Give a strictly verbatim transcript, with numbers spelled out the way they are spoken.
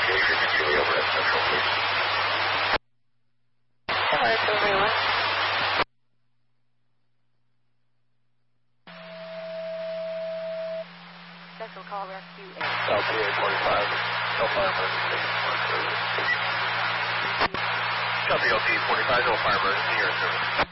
Adrian and Julie over at Central, please. Hello, everyone. Central call rescue eight. L T A forty-five, no fire emergency. Copy L T A forty-five, no fire emergency, air service.